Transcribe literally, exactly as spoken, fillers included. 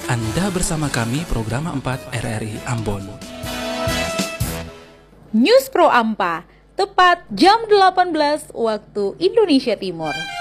Anda bersama kami Program empat R R I Ambon. News Pro Ampa, tepat jam delapan belas waktu Indonesia Timur.